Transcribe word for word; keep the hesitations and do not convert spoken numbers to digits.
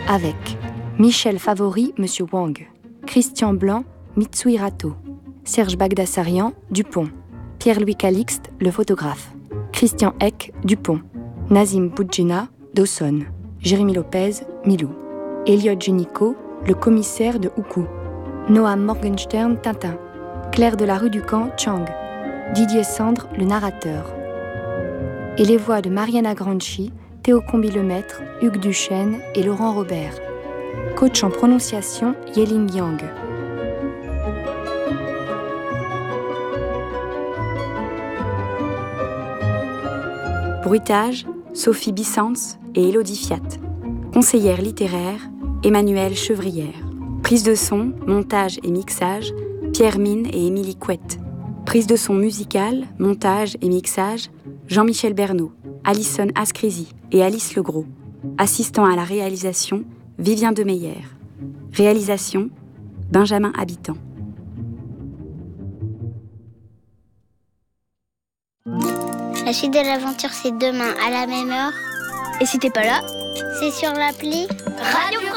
avec Michel Favori, Monsieur Wang, Christian Blanc, Mitsui Rato, Serge Bagdasarian, Dupont, Pierre-Louis Calixte, le photographe, Christian Eck, Dupont, Nazim Boudjina, Dawson, Jérémy Lopez, Milou, Elliot Génico, le commissaire de Houkou, Noam Morgenstern, Tintin, Claire de la rue du Camp, Chang, Didier Sandre, le narrateur. Et les voix de Mariana Granchi, Théo Combi-Lemaître, Hugues Duchesne et Laurent Robert. Coach en prononciation, Yeling Yang. Bruitage, Sophie Bissens et Élodie Fiat. Conseillère littéraire, Emmanuelle Chevrière. Prise de son, montage et mixage, Pierre Mine et Émilie Couette. Prise de son musicale, montage et mixage, Jean-Michel Bernot, Alison Ascrisi et Alice Legros. Assistant à la réalisation, Vivien Demeyer. Réalisation, Benjamin Habitant. La suite de l'aventure, c'est demain à la même heure. Et si t'es pas là, c'est sur l'appli Radio